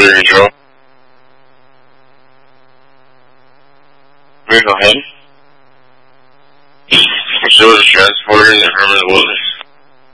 clear control. Go ahead. Show the transporter in the front of the building.